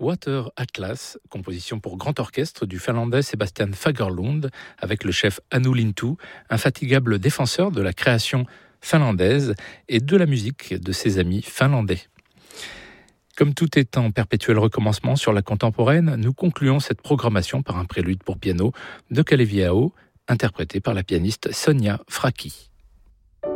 Water Atlas, composition pour grand orchestre du finlandais Sebastian Fagerlund, avec le chef Anu Lintu, infatigable défenseur de la création finlandaise et de la musique de ses amis finlandais. Comme tout est en perpétuel recommencement sur la contemporaine, nous concluons cette programmation par un prélude pour piano de Kaleviao, interprété par la pianiste Sonia Fraki.